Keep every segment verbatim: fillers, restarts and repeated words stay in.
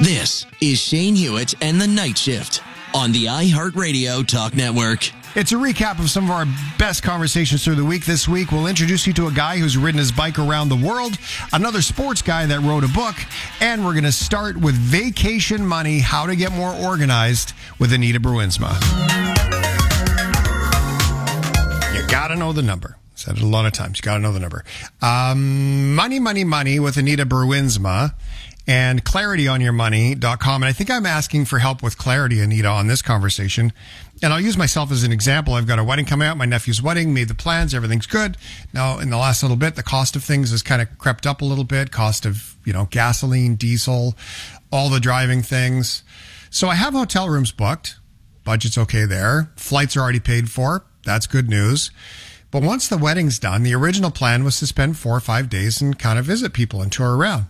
This is Shane Hewitt and the Night Shift on the iHeartRadio Talk Network. It's a recap of some of our best conversations through the week. This week, we'll introduce you to a guy who's ridden his bike around the world, another sports guy that wrote a book, and we're going to start with vacation money, how to get more organized with Anita Bruinsma. You got to know the number. Said it a lot of times. You got to know the number. Um, money, money, money with Anita Bruinsma. And clarity on your money dot com. And I think I'm asking for help with clarity, Anita, on this conversation. And I'll use myself as an example. I've got a wedding coming out, my nephew's wedding, made the plans, everything's good. Now, in the last little bit, the cost of things has kind of crept up a little bit. Cost of, you know, gasoline, diesel, all the driving things. So I have hotel rooms booked. Budget's okay there. Flights are already paid for. That's good news. But once the wedding's done, the original plan was to spend four or five days and kind of visit people and tour around.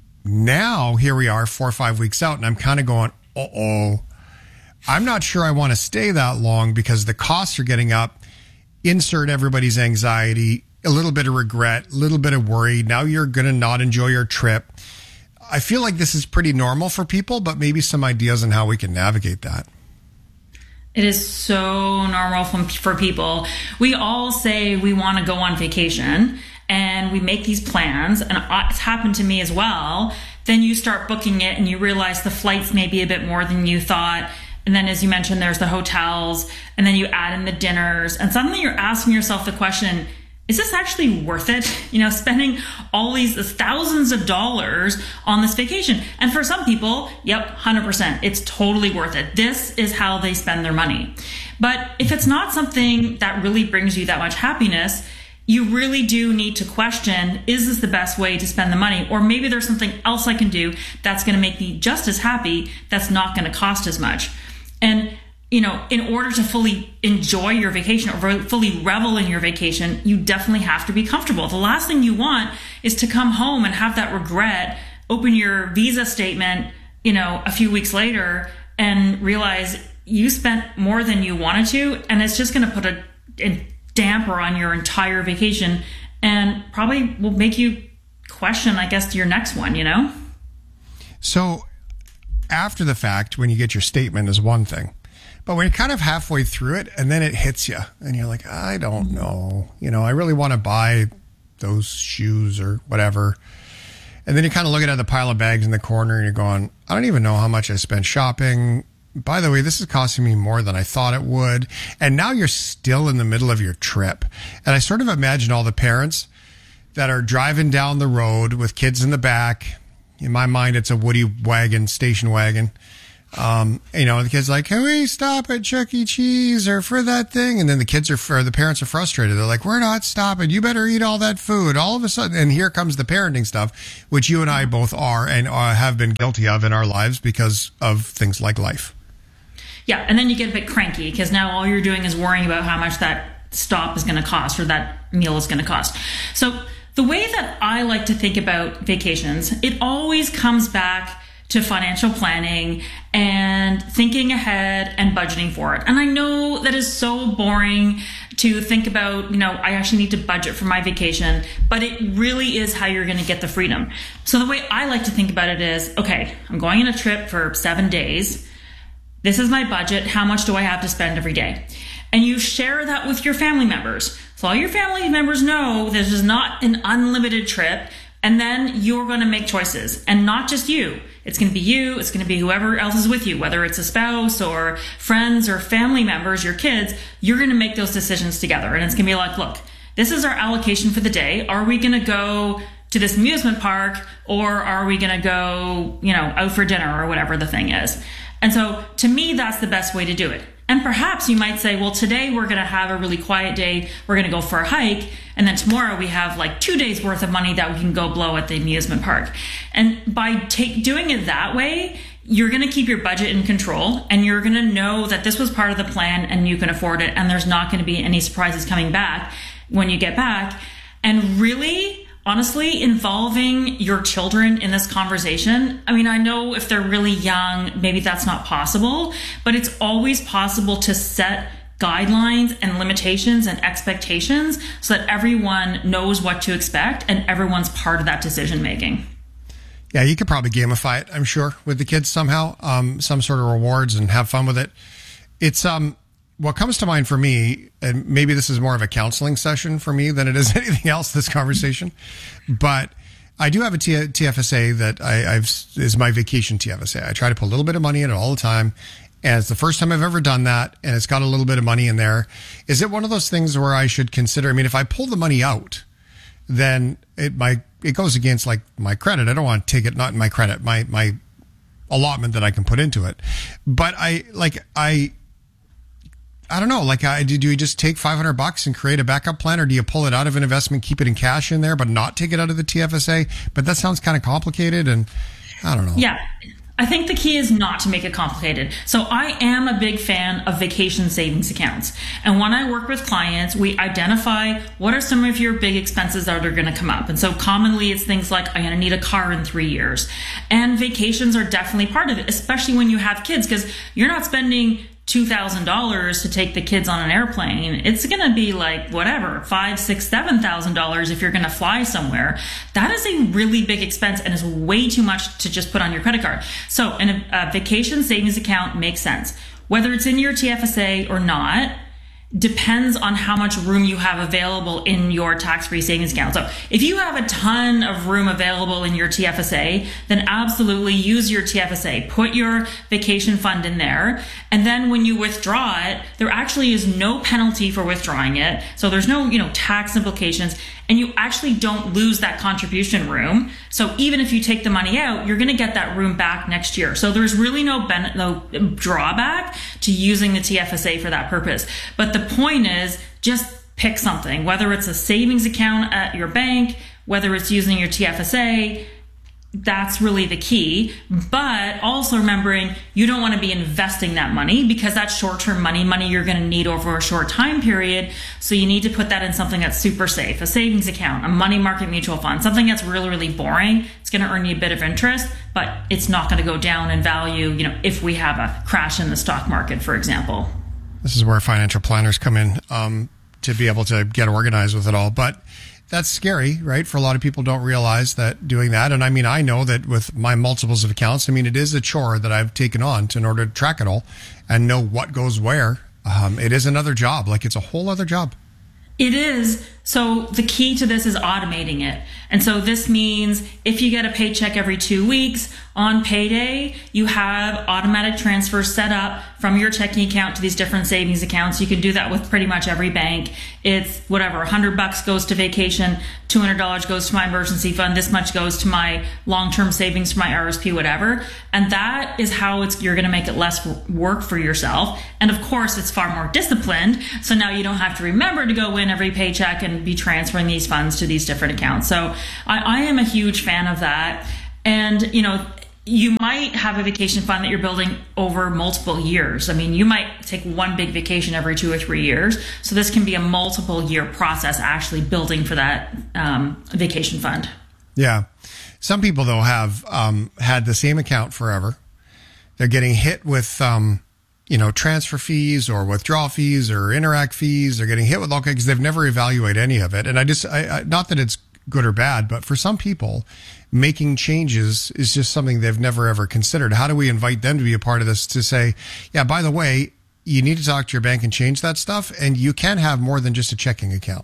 Now, here we are four or five weeks out, and I'm kind of going, uh-oh. I'm not sure I want to stay that long because the costs are getting up. Insert everybody's anxiety, a little bit of regret, a little bit of worry. Now you're going to not enjoy your trip. I feel like this is pretty normal for people, but maybe some ideas on how we can navigate that. It is so normal for people. We all say we want to go on vacation and we make these plans, and it's happened to me as well. Then you start booking it and you realize the flights may be a bit more than you thought. And then, as you mentioned, there's the hotels, and then you add in the dinners, and suddenly you're asking yourself the question, is this actually worth it? You know, spending all these thousands of dollars on this vacation. And for some people, yep, one hundred percent. It's totally worth it. This is how they spend their money. But if it's not something that really brings you that much happiness, you really do need to question, is this the best way to spend the money? Or maybe there's something else I can do that's going to make me just as happy, that's not going to cost as much. And, you know, in order to fully enjoy your vacation or fully revel in your vacation, you definitely have to be comfortable. The last thing you want is to come home and have that regret, open your visa statement, you know, a few weeks later and realize you spent more than you wanted to. And it's just going to put a, a damper on your entire vacation and probably will make you question, I guess, your next one, you know? So after the fact, when you get your statement is one thing, but when you're kind of halfway through it and then it hits you and you're like, I don't know, you know, I really want to buy those shoes or whatever. And then you kind of look at the pile of bags in the corner and you're going, I don't even know how much I spent shopping. By the way, this is costing me more than I thought it would. And now you're still in the middle of your trip. And I sort of imagine all the parents that are driving down the road with kids in the back. In my mind, it's a Woody wagon, station wagon. Um, you know, the kid's like, can we stop at Chuck E. Cheese or for that thing? And then the kids are, or the parents are frustrated. They're like, we're not stopping. You better eat all that food. All of a sudden, and here comes the parenting stuff, which you and I both are and uh, have been guilty of in our lives because of things like life. Yeah, and then you get a bit cranky because now all you're doing is worrying about how much that stop is going to cost or that meal is going to cost. So the way that I like to think about vacations, it always comes back to financial planning and thinking ahead and budgeting for it. And I know that is so boring to think about, you know, I actually need to budget for my vacation, but it really is how you're going to get the freedom. So the way I like to think about it is, okay, I'm going on a trip for seven days. This is my budget. How much do I have to spend every day? And you share that with your family members. So all your family members know this is not an unlimited trip. And then you're going to make choices. And not just you. It's going to be you. It's going to be whoever else is with you, whether it's a spouse or friends or family members, your kids. You're going to make those decisions together. And it's going to be like, look, this is our allocation for the day. Are we going to go to this amusement park or are we going to go, you know, out for dinner or whatever the thing is? And so to me, that's the best way to do it. And perhaps you might say, well, today we're going to have a really quiet day. We're going to go for a hike. And then tomorrow we have like two days worth of money that we can go blow at the amusement park. And by take, doing it that way, you're going to keep your budget in control and you're going to know that this was part of the plan and you can afford it. And there's not going to be any surprises coming back when you get back. And really, honestly, involving your children in this conversation, I mean, I know if they're really young, maybe that's not possible, but it's always possible to set guidelines and limitations and expectations so that everyone knows what to expect and everyone's part of that decision making. Yeah, you could probably gamify it, I'm sure, with the kids somehow, um, some sort of rewards and have fun with it. It's um, what comes to mind for me, and maybe this is more of a counseling session for me than it is anything else, this conversation, but I do have a T- TFSA that I, I've is my vacation T F S A. I try to put a little bit of money in it all the time, and it's the first time I've ever done that, and it's got a little bit of money in there. Is it one of those things where I should consider, I mean, if I pull the money out, then it my it goes against like my credit. I don't want to take it, not in my credit, my my allotment that I can put into it. But I like I I don't know. Like, I do you just take five hundred bucks and create a backup plan, or do you pull it out of an investment, keep it in cash in there, but not take it out of the T F S A? But that sounds kind of complicated, and I don't know. Yeah. I think the key is not to make it complicated. So I am a big fan of vacation savings accounts. And when I work with clients, we identify what are some of your big expenses that are going to come up. And so commonly it's things like, I'm going to need a car in three years. And vacations are definitely part of it, especially when you have kids, because you're not spending two thousand dollars to take the kids on an airplane. It's going to be like whatever, five, six, seven thousand dollars if you're going to fly somewhere. That is a really big expense and is way too much to just put on your credit card. So an, a vacation savings account makes sense. Whether it's in your T F S A or not depends on how much room you have available in your tax-free savings account. So if you have a ton of room available in your T F S A, then absolutely use your T F S A. Put your vacation fund in there. And then when you withdraw it, there actually is no penalty for withdrawing it. So there's no, you know, tax implications, and you actually don't lose that contribution room. So even if you take the money out, you're going to get that room back next year. So there's really no ben- no drawback to using the T F S A for that purpose. But the point is, just pick something, whether it's a savings account at your bank, whether it's using your T F S A. That's really the key. But also remembering you don't want to be investing that money, because that's short-term money, money you're going to need over a short time period. So you need to put that in something that's super safe, a savings account, a money market mutual fund, something that's really, really boring. It's going to earn you a bit of interest, but it's not going to go down in value, you know, if we have a crash in the stock market, for example. This is where financial planners come in um, to be able to get organized with it all. But that's scary, right? For a lot of people don't realize that doing that. And I mean, I know that with my multiples of accounts, I mean, it is a chore that I've taken on to, in order to track it all and know what goes where. Um, it is another job. Like, it's a whole other job. It is. So the key to this is automating it. And so this means if you get a paycheck every two weeks on payday, you have automatic transfers set up from your checking account to these different savings accounts. You can do that with pretty much every bank. It's whatever, one hundred bucks goes to vacation, two hundred dollars goes to my emergency fund, this much goes to my long-term savings for my R S P, whatever. And that is how it's you're going to make it less work for yourself. And of course, it's far more disciplined. So now you don't have to remember to go in every paycheck and be transferring these funds to these different accounts. So I, I am a huge fan of that. And, you know, you might have a vacation fund that you're building over multiple years. I mean, you might take one big vacation every two or three years. So this can be a multiple year process actually building for that um, vacation fund. Yeah. Some people, though, have um, had the same account forever. They're getting hit with, um, you know, transfer fees or withdrawal fees or Interac fees. They're getting hit with all kinds because they've never evaluated any of it. And I just, I, I, not that it's good or bad, but for some people, making changes is just something they've never ever considered. How do we invite them to be a part of this, to say, yeah, by the way, you need to talk to your bank and change that stuff, and you can have more than just a checking account?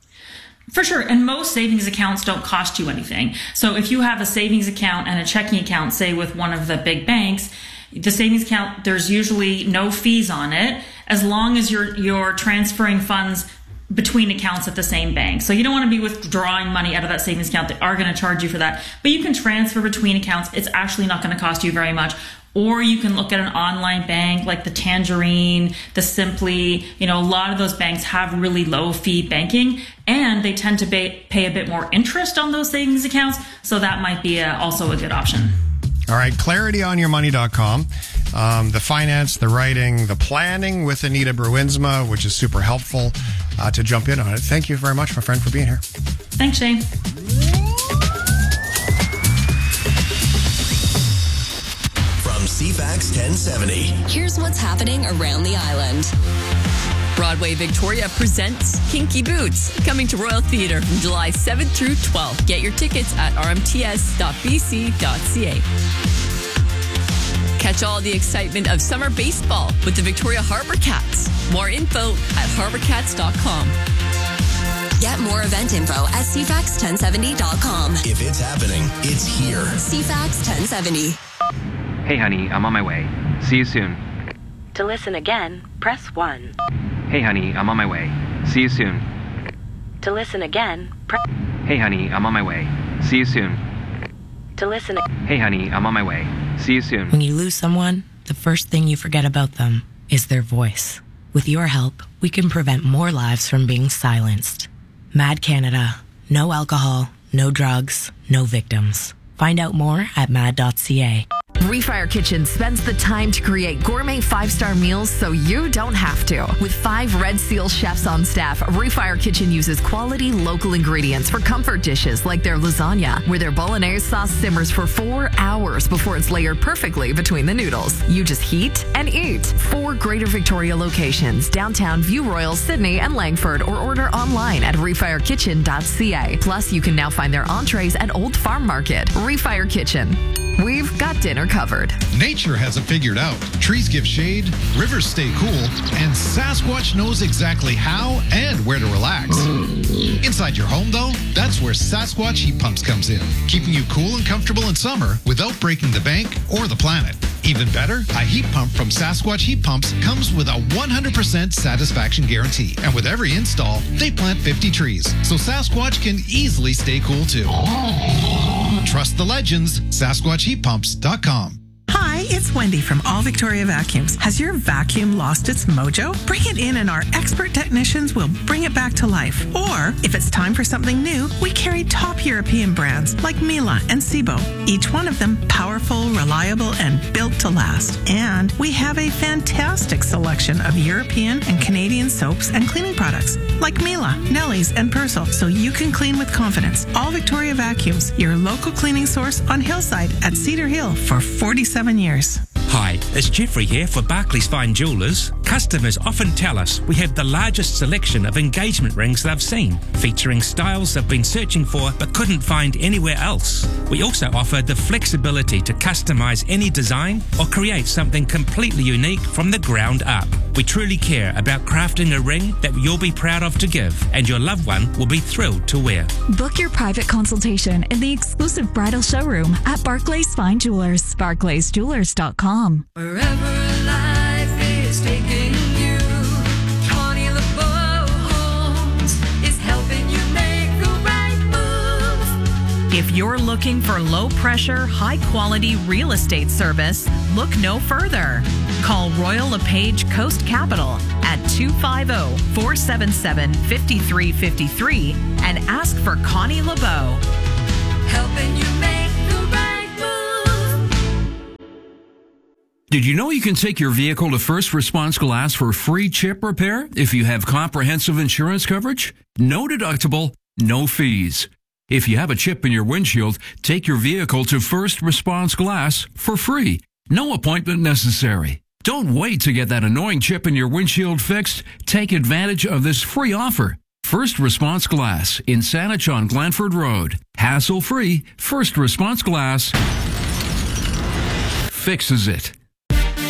For sure. And most savings accounts don't cost you anything. So if you have a savings account and a checking account, say with one of the big banks, the savings account, there's usually no fees on it, as long as you're you're transferring funds between accounts at the same bank. So you don't want to be withdrawing money out of that savings account. They are going to charge you for that. But you can transfer between accounts. It's actually not going to cost you very much. Or you can look at an online bank like the Tangerine, the Simply. You know, a lot of those banks have really low fee banking, and they tend to pay, pay a bit more interest on those savings accounts. So that might be a, also a good option. All right, clarity on your money dot com. Um, the finance, the writing, the planning with Anita Bruinsma, which is super helpful uh, to jump in on it. Thank you very much, my friend, for being here. Thanks, Shane. From C FAX ten seventy. Here's what's happening around the island. Broadway Victoria presents Kinky Boots, coming to Royal Theatre from July seventh through twelfth. Get your tickets at r m t s dot b c dot c a. Catch all the excitement of summer baseball with the Victoria Harbour Cats. More info at harbour cats dot com. Get more event info at c fax ten seventy dot com. If it's happening, it's here. c fax ten seventy. Hey honey, I'm on my way. See you soon. To listen again, press one. Hey honey, I'm on my way. See you soon. To listen again, press... Hey honey, I'm on my way. See you soon. To listen... Hey honey, I'm on my way. See you soon. When you lose someone, the first thing you forget about them is their voice. With your help, we can prevent more lives from being silenced. Mad Canada. No alcohol, no drugs, no victims. Find out more at mad dot c a. Refire Kitchen spends the time to create gourmet five-star meals so you don't have to. With five Red Seal chefs on staff, Refire Kitchen uses quality local ingredients for comfort dishes like their lasagna, where their bolognese sauce simmers for four hours before it's layered perfectly between the noodles. You just heat and eat. Four Greater Victoria locations, downtown, View Royal, Sydney, and Langford, or order online at refire kitchen dot c a. Plus, you can now find their entrees at Old Farm Market. Refire Kitchen. We've got dinner covered. Nature has it figured out. Trees give shade, rivers stay cool, and Sasquatch knows exactly how and where to relax. Inside your home, though, that's where Sasquatch Heat Pumps comes in, keeping you cool and comfortable in summer without breaking the bank or the planet. Even better, a heat pump from Sasquatch Heat Pumps comes with a one hundred percent satisfaction guarantee. And with every install, they plant fifty trees, so Sasquatch can easily stay cool too. Trust the legends, Sasquatch Heat Pumps dot com. Hi, it's Wendy from All Victoria Vacuums. Has your vacuum lost its mojo? Bring it in and our expert technicians will bring it back to life. Or, if it's time for something new, we carry top European brands like Miele and Sebo. Each one of them powerful, reliable, and built to last. And we have a fantastic selection of European and Canadian soaps and cleaning products like Miele, Nelly's, and Persil, so you can clean with confidence. All Victoria Vacuums, your local cleaning source on Hillside at Cedar Hill for forty-seven years. Hi, it's Jeffrey here for Barclays Fine Jewellers. Customers often tell us we have the largest selection of engagement rings they've seen, featuring styles they've been searching for but couldn't find anywhere else. We also offer the flexibility to customise any design or create something completely unique from the ground up. We truly care about crafting a ring that you'll be proud of to give, and your loved one will be thrilled to wear. Book your private consultation in the exclusive bridal showroom at Barclays Fine Jewellers, barclays jewellers dot com. Wherever life is taking you, Connie LeBeau Homes is helping you make the right move. If you're looking for low-pressure, high-quality real estate service, look no further. Call Royal LePage Coast Capital at two five zero, four seven seven, five three five three and ask for Connie LeBeau. Helping you make the right move. Did you know you can take your vehicle to First Response Glass for free chip repair if you have comprehensive insurance coverage? No deductible, no fees. If you have a chip in your windshield, take your vehicle to First Response Glass for free. No appointment necessary. Don't wait to get that annoying chip in your windshield fixed. Take advantage of this free offer. First Response Glass in Saanich on Glanford Road. Hassle-free, First Response Glass fixes it.